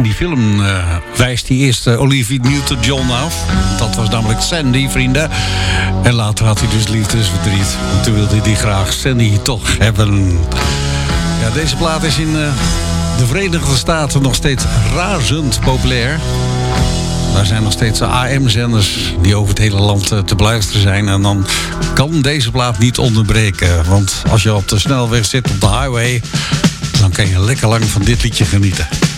in die film wijst hij eerst Olivia Newton-John af. Dat was namelijk Sandy, vrienden. En later had hij dus liefdesverdriet. En toen wilde hij graag Sandy toch hebben. Ja, deze plaat is in de Verenigde Staten nog steeds razend populair. Daar zijn nog steeds AM-zenders die over het hele land te beluisteren zijn. En dan kan deze plaat niet onderbreken. Want als je op de snelweg zit, op de highway, dan kan je lekker lang van dit liedje genieten.